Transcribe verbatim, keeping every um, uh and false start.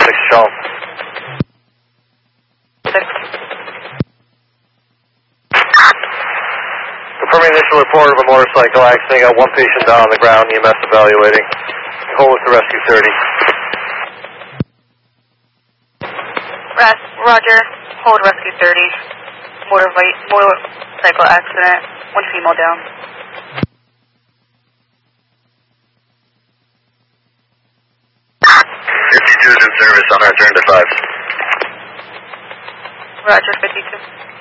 six Charles. six. Confirming initial report of a motorcycle accident. Got one patient down on the ground, E M S evaluating. Hold with the rescue thirty. Res, Roger, hold rescue thirty. Motor motorcycle accident, one female down. fifty-two is in service on our turn to five. Roger, fifty-two.